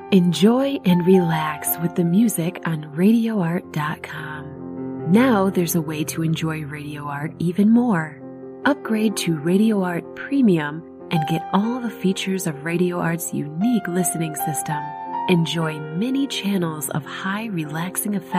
Enjoy and relax with the music on RadioArt.com. Now there's a way to enjoy Radio Art even more. Upgrade to Radio Art Premium and get all the features of Radio Art's unique listening system. Enjoy many channels of high relaxing effects